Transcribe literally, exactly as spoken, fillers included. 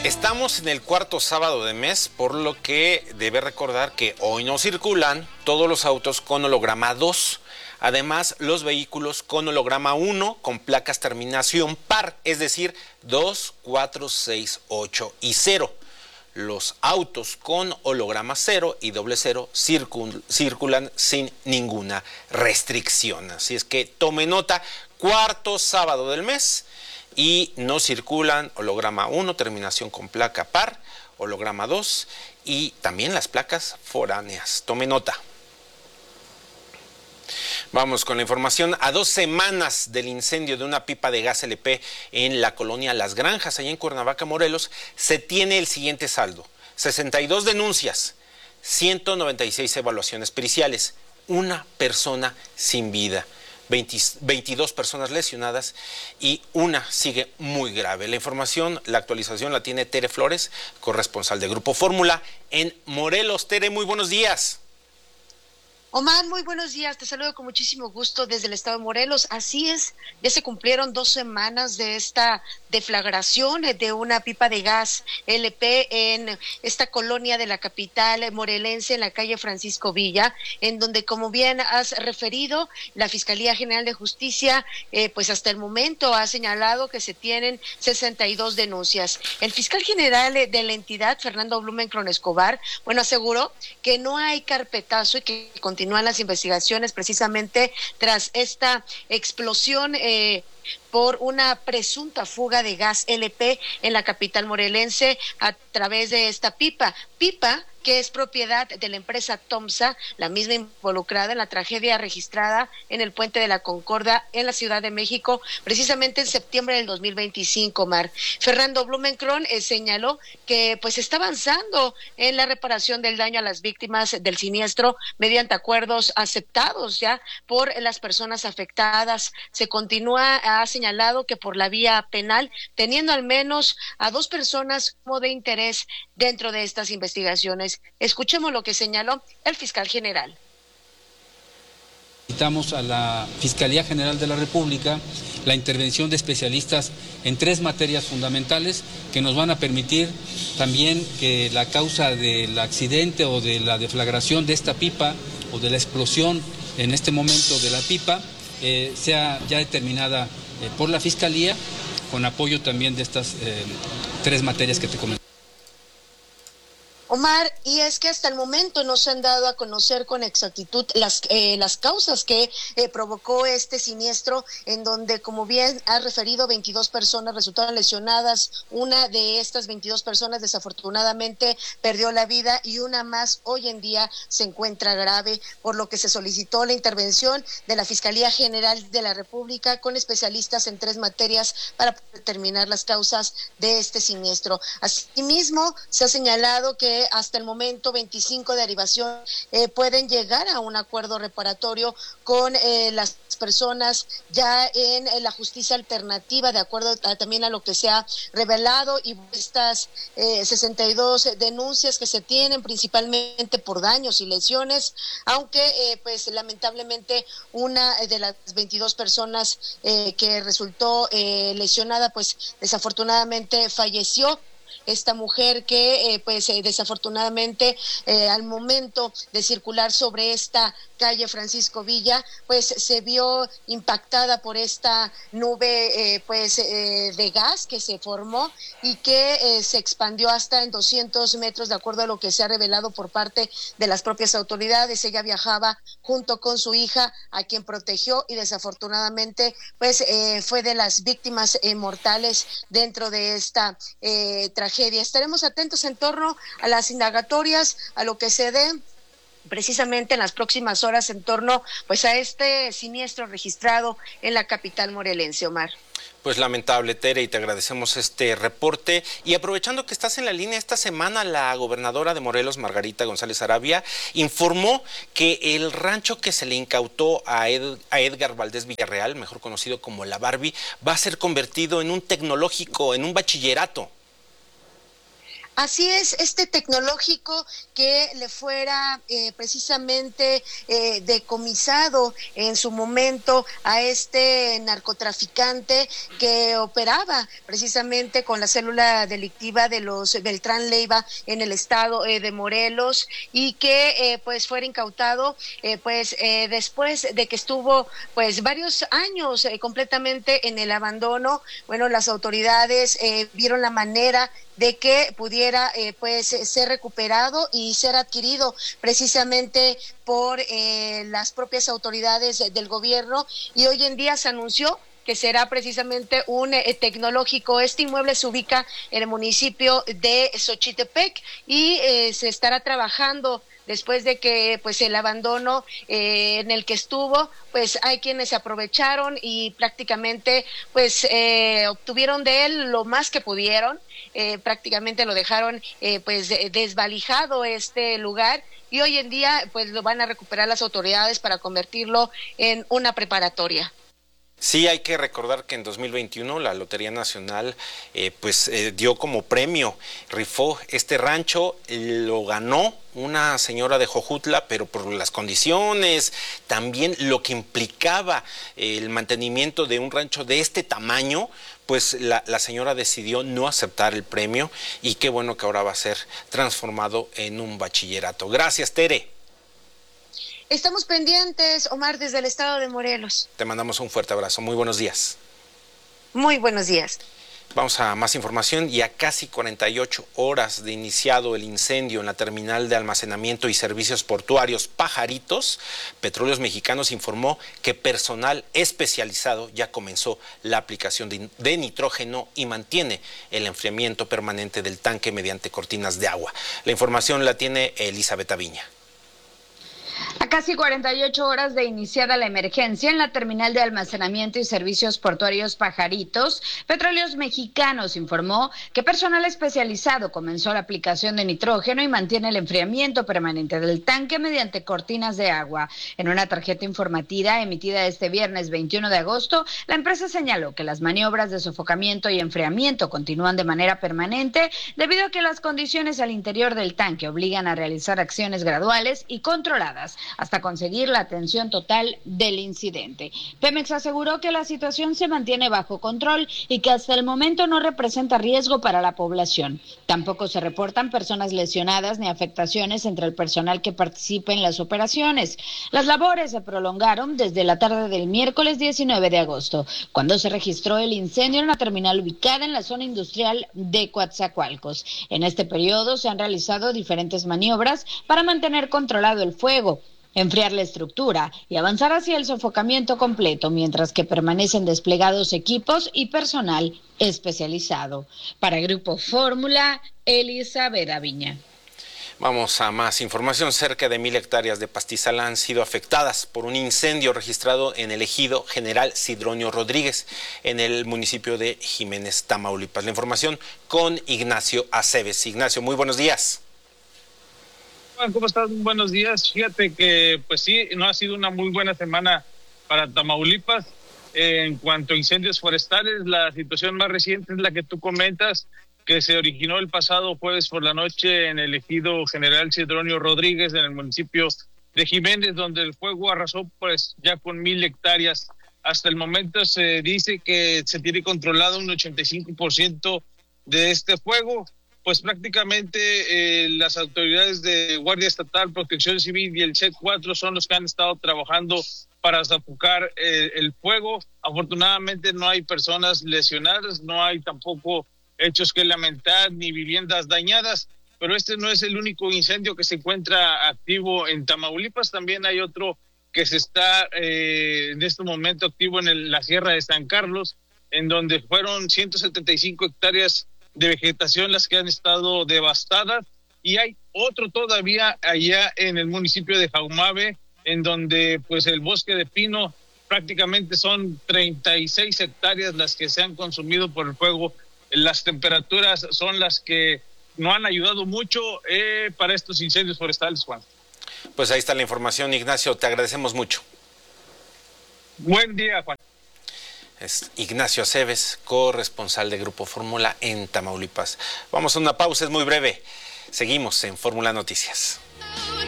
Estamos en el cuarto sábado de mes, por lo que debe recordar que hoy no circulan todos los autos con holograma dos. Además, los vehículos con holograma uno con placas terminación par, es decir, dos, cuatro, seis, ocho y cero. Los autos con holograma cero y doble cero circul circulan sin ninguna restricción. Así es que tome nota, cuarto sábado del mes y no circulan holograma uno, terminación con placa par, holograma dos y también las placas foráneas. Tome nota. Vamos con la información. A dos semanas del incendio de una pipa de gas L P en la colonia Las Granjas, allá en Cuernavaca, Morelos, se tiene el siguiente saldo: sesenta y dos denuncias, ciento noventa y seis evaluaciones periciales, una persona sin vida, veintidós personas lesionadas y una sigue muy grave. La información, la actualización la tiene Tere Flores, corresponsal de Grupo Fórmula en Morelos. Tere, muy buenos días. Omar, muy buenos días, te saludo con muchísimo gusto desde el estado de Morelos. Así es, ya se cumplieron dos semanas de esta deflagración de una pipa de gas L P en esta colonia de la capital morelense, en la calle Francisco Villa, en donde, como bien has referido, la Fiscalía General de Justicia, eh, pues hasta el momento ha señalado que se tienen sesenta y dos denuncias. El fiscal general de la entidad, Fernando Blumenkron Escobar, bueno, aseguró que no hay carpetazo y que continúa Continúan las investigaciones precisamente tras esta explosión eh, por una presunta fuga de gas L P en la capital morelense a través de esta pipa. Pipa que es propiedad de la empresa Tomsa, la misma involucrada en la tragedia registrada en el Puente de la Concordia en la Ciudad de México, precisamente en septiembre del dos mil veinticinco, Omar. Fernando Blumenkron eh, señaló que pues está avanzando en la reparación del daño a las víctimas del siniestro mediante acuerdos aceptados ya por las personas afectadas. Se continúa, ha señalado que por la vía penal, teniendo al menos a dos personas como de interés dentro de estas investigaciones. Escuchemos lo que señaló el fiscal general. Invitamos a la Fiscalía General de la República la intervención de especialistas en tres materias fundamentales que nos van a permitir también que la causa del accidente o de la deflagración de esta pipa o de la explosión en este momento de la pipa eh, sea ya determinada eh, por la Fiscalía, con apoyo también de estas eh, tres materias que te comenté. Omar, y es que hasta el momento no se han dado a conocer con exactitud las eh, las causas que eh, provocó este siniestro, en donde, como bien has referido, veintidós personas resultaron lesionadas. Una de estas veintidós personas desafortunadamente perdió la vida y una más hoy en día se encuentra grave, por lo que se solicitó la intervención de la Fiscalía General de la República con especialistas en tres materias para determinar las causas de este siniestro. Asimismo, se ha señalado que hasta el momento veinticinco derivación eh, pueden llegar a un acuerdo reparatorio con eh, las personas ya en, en la justicia alternativa, de acuerdo a, también a lo que se ha revelado, y estas eh, sesenta y dos denuncias que se tienen principalmente por daños y lesiones, aunque eh, pues lamentablemente una de las veintidós personas eh, que resultó eh, lesionada pues desafortunadamente falleció. Esta mujer que eh, pues eh, desafortunadamente eh, al momento de circular sobre esta calle Francisco Villa pues se vio impactada por esta nube eh, pues eh, de gas que se formó y que eh, se expandió hasta en doscientos metros, de acuerdo a lo que se ha revelado por parte de las propias autoridades. Ella viajaba junto con su hija, a quien protegió, y desafortunadamente pues eh, fue de las víctimas eh, mortales dentro de esta eh, tragedia. Estaremos atentos en torno a las indagatorias, a lo que se dé precisamente en las próximas horas en torno pues a este siniestro registrado en la capital morelense, Omar. Pues lamentable, Tere, y te agradecemos este reporte. Y aprovechando que estás en la línea, esta semana la gobernadora de Morelos, Margarita González Arabia, informó que el rancho que se le incautó a, Ed, a Edgar Valdés Villarreal, mejor conocido como La Barbie, va a ser convertido en un tecnológico, en un bachillerato. Así es, este tecnológico que le fuera eh, precisamente eh, decomisado en su momento a este narcotraficante que operaba precisamente con la célula delictiva de los Beltrán Leiva en el estado eh, de Morelos y que eh, pues fuera incautado eh, pues eh, después de que estuvo pues varios años eh, completamente en el abandono. Bueno, las autoridades eh, vieron la manera de que pudiera eh, pues ser recuperado y ser adquirido precisamente por eh, las propias autoridades del gobierno, y hoy en día se anunció que será precisamente un eh, tecnológico. Este inmueble se ubica en el municipio de Xochitepec y eh, se estará trabajando después de que pues el abandono eh, en el que estuvo, pues hay quienes se aprovecharon y prácticamente pues eh, obtuvieron de él lo más que pudieron, eh, prácticamente lo dejaron eh, pues desvalijado este lugar, y hoy en día pues lo van a recuperar las autoridades para convertirlo en una preparatoria. Sí, hay que recordar que en dos mil veintiuno la Lotería Nacional eh, pues eh, dio como premio, rifó este rancho, lo ganó una señora de Jojutla, pero por las condiciones, también lo que implicaba eh, el mantenimiento de un rancho de este tamaño, pues la, la señora decidió no aceptar el premio, y qué bueno que ahora va a ser transformado en un bachillerato. Gracias, Tere. Estamos pendientes, Omar, desde el estado de Morelos. Te mandamos un fuerte abrazo. Muy buenos días. Muy buenos días. Vamos a más información. Y a casi cuarenta y ocho horas de iniciado el incendio en la terminal de almacenamiento y servicios portuarios Pajaritos, Petróleos Mexicanos informó que personal especializado ya comenzó la aplicación de, de nitrógeno y mantiene el enfriamiento permanente del tanque mediante cortinas de agua. La información la tiene Elizabeth Aviña. A casi cuarenta y ocho horas de iniciada la emergencia en la terminal de almacenamiento y servicios portuarios Pajaritos, Petróleos Mexicanos informó que personal especializado comenzó la aplicación de nitrógeno y mantiene el enfriamiento permanente del tanque mediante cortinas de agua. En una tarjeta informativa emitida este viernes veintiuno de agosto, la empresa señaló que las maniobras de sofocamiento y enfriamiento continúan de manera permanente debido a que las condiciones al interior del tanque obligan a realizar acciones graduales y controladas hasta conseguir la atención total del incidente. Pemex aseguró que la situación se mantiene bajo control y que hasta el momento no representa riesgo para la población. Tampoco se reportan personas lesionadas ni afectaciones entre el personal que participa en las operaciones. Las labores se prolongaron desde la tarde del miércoles diecinueve de agosto, cuando se registró el incendio en una terminal ubicada en la zona industrial de Coatzacoalcos. En este periodo se han realizado diferentes maniobras para mantener controlado el fuego, enfriar la estructura y avanzar hacia el sofocamiento completo, mientras que permanecen desplegados equipos y personal especializado. Para Grupo Fórmula, Elizabeth Aviña. Vamos a más información. Cerca de mil hectáreas de pastizal han sido afectadas por un incendio registrado en el ejido General Sidronio Rodríguez, en el municipio de Jiménez, Tamaulipas. La información con Ignacio Aceves. Ignacio, muy buenos días. ¿Cómo estás? Buenos días. Fíjate que, pues sí, no ha sido una muy buena semana para Tamaulipas. Eh, en cuanto a incendios forestales, la situación más reciente es la que tú comentas, que se originó el pasado jueves por la noche en el ejido General Sidronio Rodríguez, en el municipio de Jiménez, donde el fuego arrasó pues ya con mil hectáreas. Hasta el momento se dice que se tiene controlado un ochenta y cinco por ciento de este fuego. Pues prácticamente eh, las autoridades de Guardia Estatal, Protección Civil y el C E cuatro son los que han estado trabajando para sofocar eh, el fuego. Afortunadamente no hay personas lesionadas, no hay tampoco hechos que lamentar ni viviendas dañadas, pero este no es el único incendio que se encuentra activo en Tamaulipas. También hay otro que se está eh, en este momento activo en el, la Sierra de San Carlos, en donde fueron ciento setenta y cinco hectáreas de vegetación las que han estado devastadas, y hay otro todavía allá en el municipio de Jaumabe, en donde pues el bosque de pino prácticamente son treinta y seis hectáreas las que se han consumido por el fuego. Las temperaturas son las que no han ayudado mucho eh, para estos incendios forestales, Juan. Pues ahí está la información, Ignacio, te agradecemos mucho. Buen día, Juan. Es Ignacio Aceves, corresponsal de Grupo Fórmula en Tamaulipas. Vamos a una pausa, es muy breve. Seguimos en Fórmula Noticias.